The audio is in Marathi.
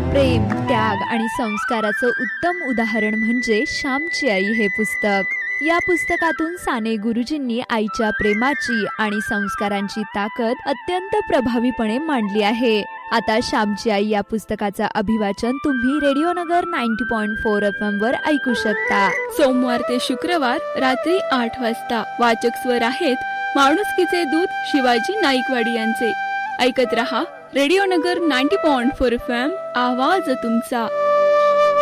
प्रेम, त्याग आणि संस्काराचं उत्तम उदाहरण म्हणजे श्यामची आई हे पुस्तक. या पुस्तकातून साने गुरुजींनी आईच्या प्रेमाची आणि संस्कारांची ताकद अत्यंत प्रभावीपणे मांडली आहे. आता श्यामची आई या पुस्तकाचं अभिवाचन तुम्ही रेडिओ नगर 90.4 FM वर ऐकू शकता. सोमवार ते शुक्रवार रात्री 8 वाजता. वाचक स्वर आहेत माणुसकीचे दूत शिवाजी नाईकवाडी यांचे. ऐकत रहा रेडिओ नगर 90.4 FM, आवाज तुमचा.